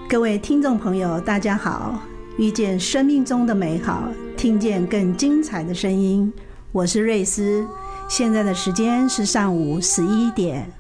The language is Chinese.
各位听众朋友大家好，遇见生命中的美好，听见更精彩的声音，我是瑞斯。现在的时间是上午11点。